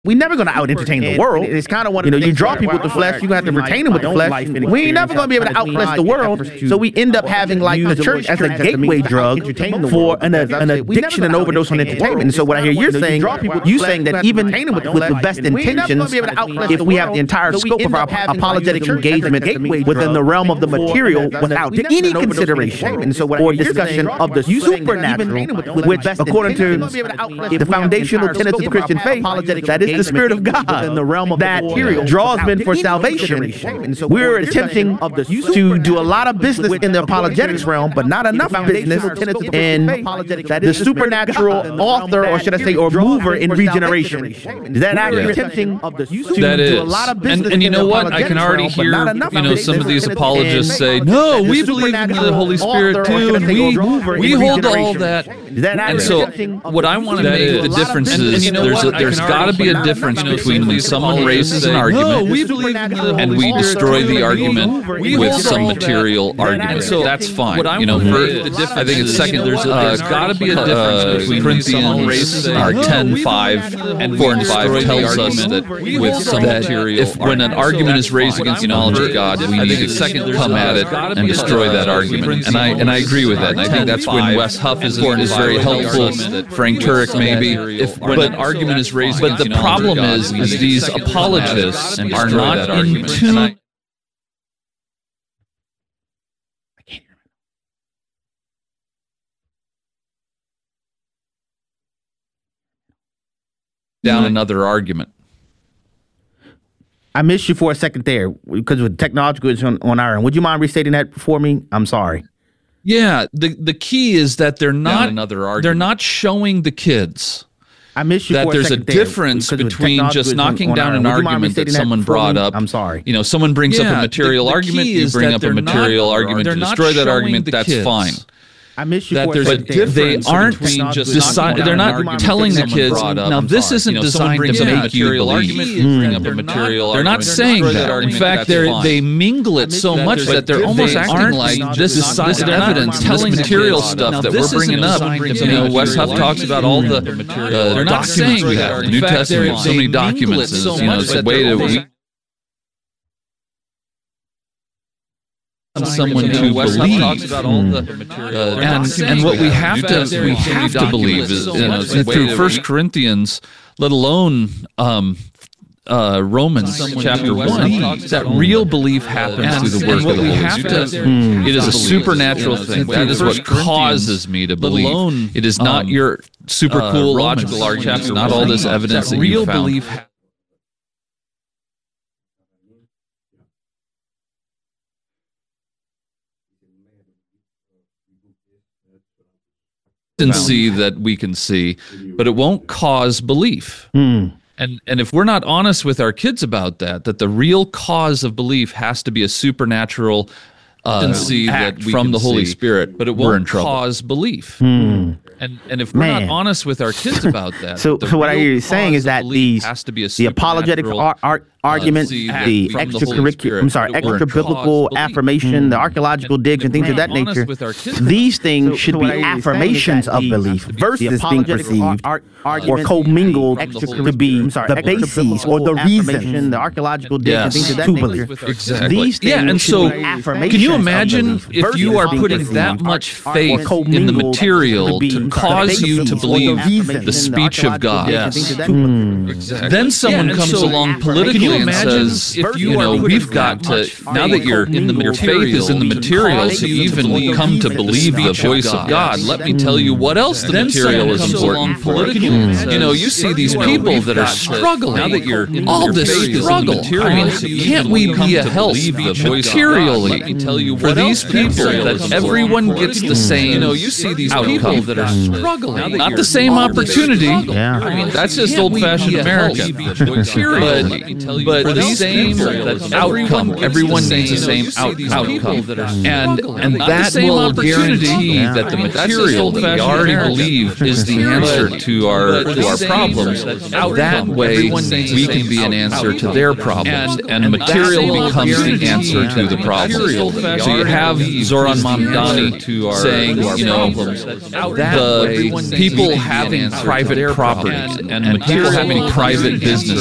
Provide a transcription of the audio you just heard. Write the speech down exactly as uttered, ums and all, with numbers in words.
We never going to out-entertain the world. It's kind of one of you know, you draw people with the flesh, you're going to have to retain them with the flesh. We ain't never going to be able to out-flesh the world. So we end up having like the church as a gateway drug for an, an addiction and overdose on entertainment. And so what I hear you're saying, you saying that even with the best intentions, if we have the entire scope of our apologetic engagement within the realm of the material without any consideration or discussion of the supernatural, which according to the foundational tenets of the Christian faith, that is the Spirit of God in the realm of that material draws men for salvation. We're attempting to do a lot of business in the apologetics realm, but not enough business in the supernatural author, or should I say, or mover in regeneration. Is that accurate? Attempting to that is. do a lot of business. And, and you know what? I can already hear, you know, some of these apologists say, no, we believe in the Holy Spirit too, and we, we hold all that. And so what I want to make the difference is there's, there's got to be a difference between when someone raises an argument and we destroy the argument with some material argument. So that's fine. You know, for, I think it's second. There's uh, got to be a difference between Corinthians uh, ten five and four and five tells us that with some material, if when an argument is raised against the knowledge of God, we need to come at it and destroy that argument. And I and I agree with that. And I think that's when Wes Huff is is very helpful. Frank Turek maybe. If when an argument is raised, but the problem is, is these apologists are not in tune. Down another argument. I missed you for a second there because with technological issues on, on our end. Would you mind restating that for me? I'm sorry. Yeah, the the key is that they're not another argument. They're not showing the kids. I miss you that for there's a, a difference between just knocking down an argument that someone brought up. I'm sorry. You know, someone brings yeah, up a material the, the argument, you bring up a material argument to destroy that argument, that's kids. fine. I miss you that for there's a a difference they aren't just decide, they're not telling the kids now this isn't you know, designed to make you believe mm. bring up a material they're not saying that in fact they they mingle it so much that they're almost acting like this is this evidence telling material stuff that we're bringing up. You know, Wes Huff talks about all the they're not saying that the New Testament so many documents you know it's a way to someone to believe, hmm. uh, and and what we have to we have to believe is you know, through First Corinthians, let alone um, uh, Romans chapter one, that real belief happens through the work of the Holy Spirit. Hmm. It is a supernatural thing. That is what causes me to believe. It is not your super cool logical arguments, not all this evidence that you found. See that we can see, but it won't cause belief. Mm. And and if we're not honest with our kids about that, that the real cause of belief has to be a supernatural uh, see act that from the Holy see, Spirit, but it won't cause belief. Mm. And and if we're Man. not honest with our kids about that, so, so what I hear you saying is that these has to be a the apologetic ar ar argument, uh, the extracurricular, I'm sorry, extra biblical affirmation, mm. the archaeological digs and things of that nature. These things so, should so be affirmations of belief versus being perceived ar ar or commingled to be sorry, the bases or the reason, the archaeological digs yes. and things of that nature. Exactly. These things yeah, and so affirmations. Can you imagine if you are putting that much faith in the material to cause you to believe the speech of God? Yes. Mm. Exactly. Then someone yeah, comes so along politically and says, if you, you know, we've got to, now that you're in the, your faith is in the material to even come to believe the voice of God, let me tell you what else the material is important for. You know, you see these people that are struggling, now that you're all this struggle. I mean, can't we be a help materially for these people that everyone gets the same, you know, you see these people that are struggling, not the same opportunity. Yeah. I mean, that's just old-fashioned American. But but the same outcome. Everyone needs the same outcome, and and that will guarantee that the material that we already believe is the answer to our to our problems. That way, we can be an answer to their problems, and material becomes the answer to the problem. So you have Zoran Mamdani saying, you know, the people having private property and people having private business